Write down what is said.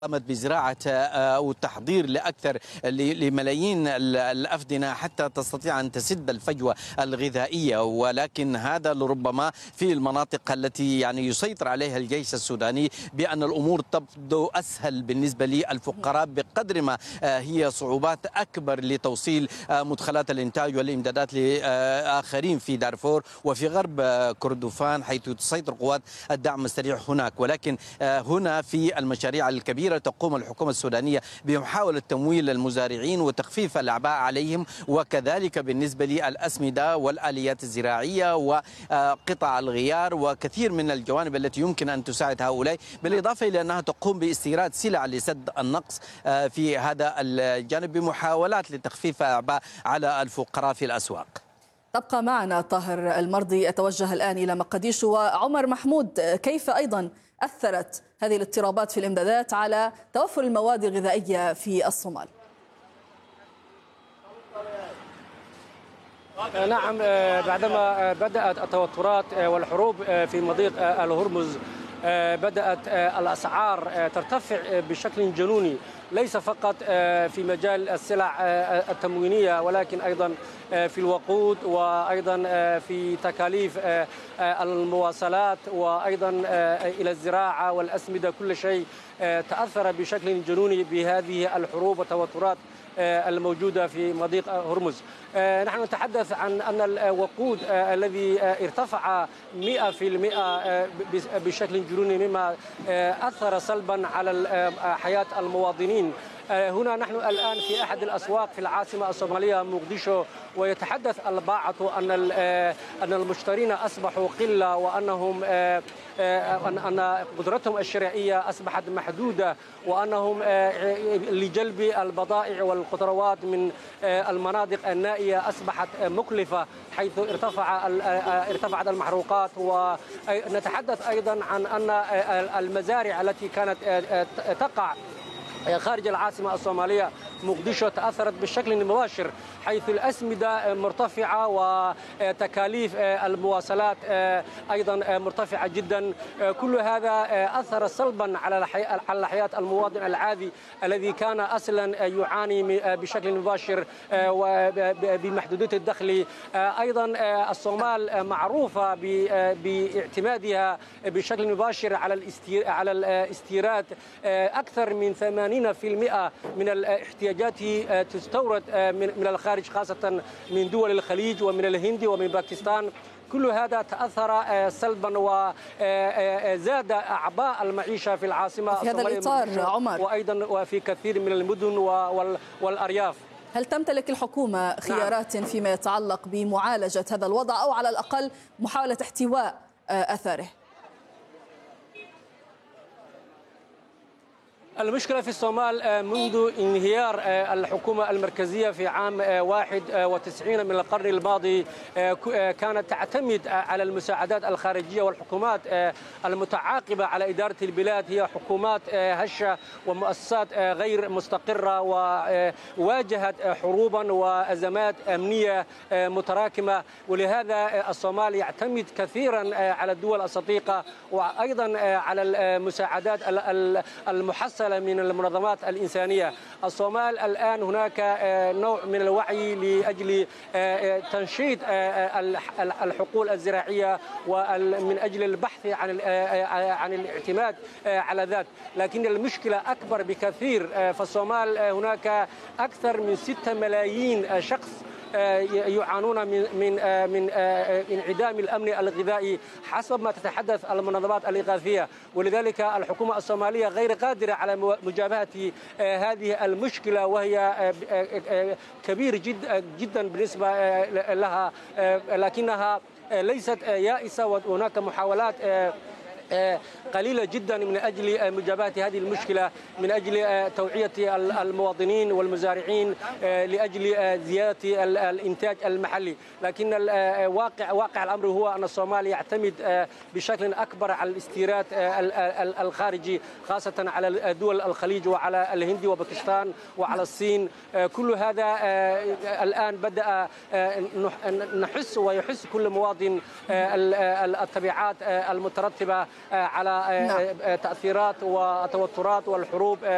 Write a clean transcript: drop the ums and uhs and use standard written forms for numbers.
قامت بزراعة أو التحضير لأكثر لملايين الأفدنة حتى تستطيع أن تسد الفجوة الغذائية، ولكن هذا لربما في المناطق التي يسيطر عليها الجيش السوداني بأن الأمور تبدو أسهل بالنسبة للفقراء بقدر ما هي صعوبات أكبر لتوصيل مدخلات الإنتاج والإمدادات لآخرين في دارفور وفي غرب كردفان حيث تسيطر قوات الدعم السريع هناك. ولكن هنا في المشاريع الكبيرة تقوم الحكومة السودانية بمحاولة تمويل المزارعين وتخفيف الأعباء عليهم، وكذلك بالنسبة للأسمدة والآليات الزراعية وقطع الغيار وكثير من الجوانب التي يمكن أن تساعد هؤلاء، بالإضافة إلى أنها تقوم باستيراد سلع لسد النقص في هذا الجانب بمحاولات لتخفيف الأعباء على الفقراء في الأسواق. تبقى معنا طاهر المرضي. أتوجه الآن إلى مقديشو. وعمر محمود، كيف أيضا أثرت هذه الاضطرابات في الإمدادات على توفر المواد الغذائية في الصومال؟ نعم، بعدما بدأت التوترات والحروب في مضيق الهرمز بدأت الأسعار ترتفع بشكل جنوني، ليس فقط في مجال السلع التموينية ولكن أيضا في الوقود وأيضا في تكاليف المواصلات وأيضا إلى الزراعة والأسمدة. كل شيء تأثر بشكل جنوني بهذه الحروب والتوترات الموجودة في مضيق هرمز. نحن نتحدث عن أن الوقود الذي ارتفع 100% بشكل جنوني مما أثر سلبا على حياة المواطنين. هنا نحن الآن في أحد الأسواق في العاصمة الصومالية مقديشو، ويتحدث البعض أن المشترين أصبحوا قلة وأنهم أن قدرتهم الشرائية أصبحت محدودة، وأنهم لجلب البضائع والخضروات من المناطق النائية أصبحت مكلفة حيث ارتفعت المحروقات. ونتحدث أيضا عن أن المزارع التي كانت تقع خارج العاصمة الصومالية مقديشو تأثرت بشكل مباشر، حيث الأسمدة مرتفعة وتكاليف المواصلات أيضا مرتفعة جدا. كل هذا أثر سلبا على حياة المواطن العادي الذي كان أصلا يعاني بشكل مباشر بمحدودية الدخل. أيضا الصومال معروفة باعتمادها بشكل مباشر على الاستيراد. أكثر من 80% من الاحتياجات تستورد من الخارج، خاصة من دول الخليج ومن الهند ومن باكستان. كل هذا تأثر سلبا وزاد أعباء المعيشة في العاصمة في هذا الإطار عمر، وأيضا وفي كثير من المدن والأرياف. هل تمتلك الحكومة خيارات فيما يتعلق بمعالجة هذا الوضع أو على الأقل محاولة احتواء أثاره؟ المشكلة في الصومال منذ انهيار الحكومة المركزية في عام 91 من القرن الماضي كانت تعتمد على المساعدات الخارجية، والحكومات المتعاقبة على إدارة البلاد هي حكومات هشة ومؤسسات غير مستقرة، وواجهت حروبا وأزمات أمنية متراكمة. ولهذا الصومال يعتمد كثيرا على الدول الصديقة وأيضا على المساعدات المحصلة من المنظمات الإنسانية. الصومال الآن هناك نوع من الوعي لأجل تنشيط الحقول الزراعية ومن أجل البحث عن الاعتماد على ذات، لكن المشكلة أكبر بكثير. في الصومال هناك أكثر من 6 ملايين شخص يعانون من انعدام الأمن الغذائي حسب ما تتحدث المنظمات الإغاثية. ولذلك الحكومة الصومالية غير قادرة على مجابهة هذه المشكلة، وهي كبير جدا بالنسبة لها، لكنها ليست يائسة، وهناك محاولات قليلة جدا من أجل مجابهة هذه المشكلة، من أجل توعية المواطنين والمزارعين لأجل زيادة الإنتاج المحلي. لكن واقع الأمر هو أن الصومال يعتمد بشكل أكبر على الاستيراد الخارجي، خاصة على دول الخليج وعلى الهند وباكستان وعلى الصين. كل هذا الآن بدأ نحس ويحس كل مواطن التبعات المترتبة على تأثيرات وتوترات والحروب